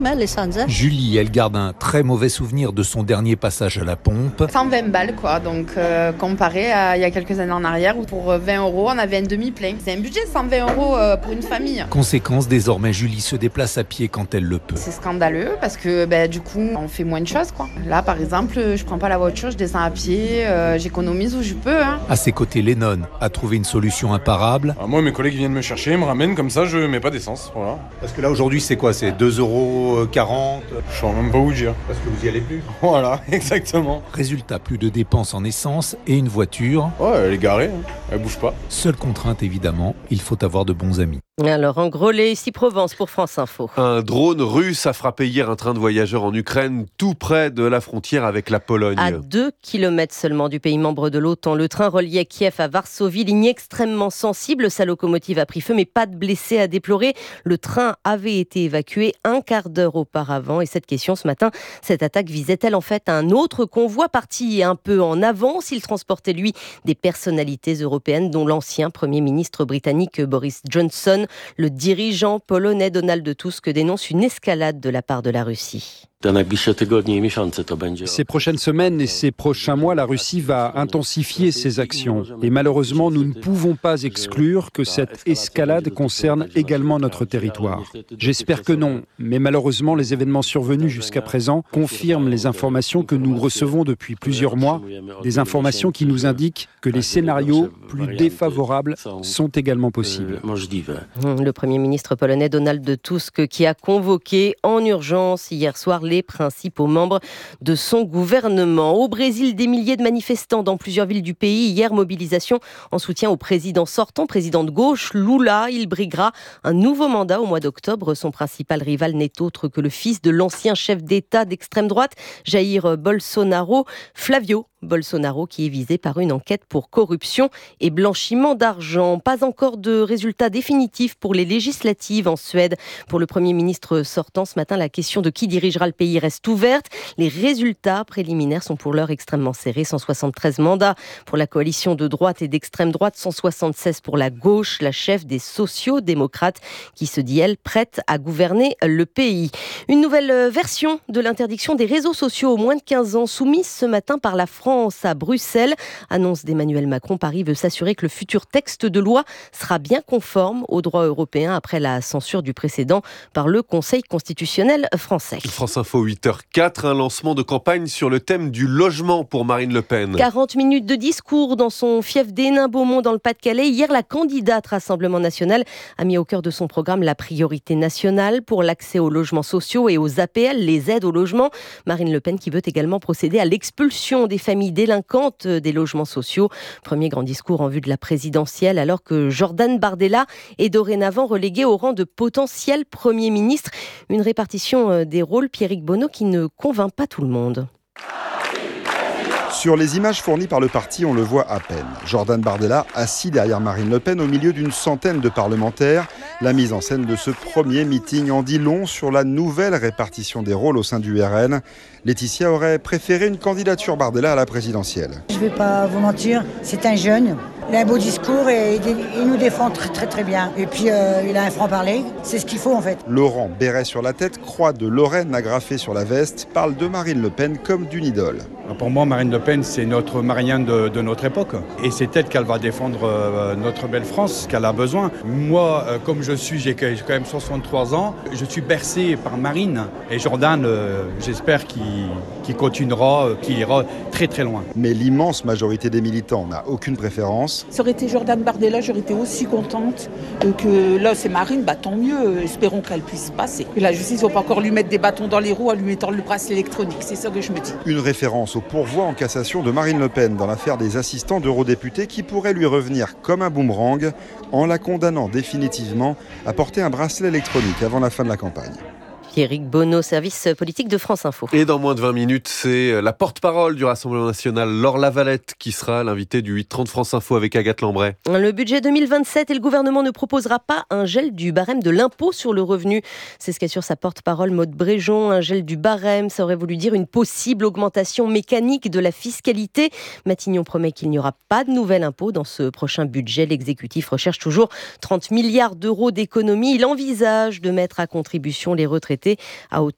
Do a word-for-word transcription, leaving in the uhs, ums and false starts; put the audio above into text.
Julie, elle garde un très mauvais souvenir de son dernier passage à la pompe. cent vingt balles quoi, donc euh, comparé à il y a quelques années en arrière où pour vingt euros on avait un demi-plein. C'est un budget cent vingt euros euh, pour une famille. Conséquence, désormais Julie se déplace à pied quand elle le peut. C'est scandaleux parce que bah, du coup on fait moins de choses quoi. Là par exemple je prends pas la voiture, je descends à pied, euh, j'économise où je peux. Hein. À ses côtés, Lennon a trouvé une solution imparable. Ah, moi mes collègues viennent me chercher, me ramènent comme ça, je mets pas d'essence. Voilà. Parce que là aujourd'hui c'est quoi? C'est deux euros quarante? Je sais même pas où dire. Parce que vous y allez plus. Voilà, exactement. Résultat, plus de dépenses en essence et une voiture. Ouais, elle est garée, hein. Elle bouge pas. Seule contrainte évidemment, il faut avoir de bons amis. Alors, en gros, les ici Provence pour France Info. Un drone russe a frappé hier un train de voyageurs en Ukraine, tout près de la frontière avec la Pologne. À deux kilomètres seulement du pays membre de l'OTAN, le train reliait Kiev à Varsovie, ligne extrêmement sensible. Sa locomotive a pris feu, mais pas de blessés à déplorer. Le train avait été évacué un quart d'heure auparavant. Et cette question ce matin, cette attaque visait-elle en fait un autre convoi parti un peu en avance? Il transportait, lui, des personnalités européennes, dont l'ancien Premier ministre britannique Boris Johnson. Le dirigeant polonais Donald Tusk dénonce une escalade de la part de la Russie. Ces prochaines semaines et ces prochains mois, la Russie va intensifier ses actions. Et malheureusement, nous ne pouvons pas exclure que cette escalade concerne également notre territoire. J'espère que non, mais malheureusement, les événements survenus jusqu'à présent confirment les informations que nous recevons depuis plusieurs mois, des informations qui nous indiquent que les scénarios plus défavorables sont également possibles. Le Premier ministre polonais Donald Tusk qui a convoqué en urgence hier soir les principaux membres de son gouvernement. Au Brésil, des milliers de manifestants dans plusieurs villes du pays. Hier, mobilisation en soutien au président sortant, président de gauche, Lula. Il briguera un nouveau mandat au mois d'octobre. Son principal rival n'est autre que le fils de l'ancien chef d'État d'extrême droite, Jair Bolsonaro, Flavio Bolsonaro, qui est visé par une enquête pour corruption et blanchiment d'argent. Pas encore de résultats définitifs pour les législatives en Suède. Pour le Premier ministre sortant ce matin, la question de qui dirigera le pays reste ouverte. Les résultats préliminaires sont pour l'heure extrêmement serrés. cent soixante-treize mandats pour la coalition de droite et d'extrême droite, cent soixante-seize pour la gauche, la chef des sociaux-démocrates qui se dit, elle, prête à gouverner le pays. Une nouvelle version de l'interdiction des réseaux sociaux aux moins de quinze ans, soumise ce matin par la France à Bruxelles. Annonce d'Emmanuel Macron, Paris veut s'assurer que le futur texte de loi sera bien conforme au droit européen après la censure du précédent par le Conseil constitutionnel français. France Info huit heures quatre, un lancement de campagne sur le thème du logement pour Marine Le Pen. quarante minutes de discours dans son fief d'Hénin-Beaumont dans le Pas-de-Calais. Hier, la candidate Rassemblement National a mis au cœur de son programme la priorité nationale pour l'accès aux logements sociaux et aux A P L, les aides au logement. Marine Le Pen qui veut également procéder à l'expulsion des familles délinquantes des logements sociaux. Premier grand discours en vue de la présidentielle alors que Jordan Bardella est dorénavant relégué au rang de potentiel Premier ministre. Une répartition des rôles, Pierrick Bonneau, qui ne convainc pas tout le monde. Sur les images fournies par le parti, on le voit à peine. Jordan Bardella assis derrière Marine Le Pen au milieu d'une centaine de parlementaires. La mise en scène de ce premier meeting en dit long sur la nouvelle répartition des rôles au sein du R N. Laetitia aurait préféré une candidature Bardella à la présidentielle. Je ne vais pas vous mentir, c'est un jeune. Il a un beau discours et il nous défend très très très bien. Et puis euh, il a un franc-parler, c'est ce qu'il faut en fait. Laurent, béret sur la tête, croix de Lorraine agrafée sur la veste, parle de Marine Le Pen comme d'une idole. Pour moi, Marine Le Pen, c'est notre Marianne de, de notre époque. Et c'est elle qu'elle va défendre euh, notre belle France, qu'elle a besoin. Moi, euh, comme je suis, j'ai quand même soixante-trois ans, je suis bercé par Marine. Et Jordan, euh, j'espère qu'il, qu'il continuera, euh, qu'il ira très très loin. Mais l'immense majorité des militants n'a aucune préférence. Ça aurait été Jordan Bardella, j'aurais été aussi contente que là, c'est Marine, bah tant mieux. Espérons qu'elle puisse passer. Et la justice ne va pas encore lui mettre des bâtons dans les roues en lui mettant le bracelet électronique. C'est ça que je me dis. Une référence au pourvoi en cassation de Marine Le Pen dans l'affaire des assistants d'eurodéputés qui pourrait lui revenir comme un boomerang en la condamnant définitivement à porter un bracelet électronique avant la fin de la campagne. Pierrick Bonneau, service politique de France Info. Et dans moins de vingt minutes, c'est la porte-parole du Rassemblement National, Laure Lavalette, qui sera l'invitée du huit trente France Info avec Agathe Lambray. Le budget deux mille vingt-sept et le gouvernement ne proposera pas un gel du barème de l'impôt sur le revenu. C'est ce qu'assure sa porte-parole Maude Bréjon. Un gel du barème, ça aurait voulu dire une possible augmentation mécanique de la fiscalité. Matignon promet qu'il n'y aura pas de nouvel impôt dans ce prochain budget. L'exécutif recherche toujours trente milliards d'euros d'économies. Il envisage de mettre à contribution les retraités à hauteur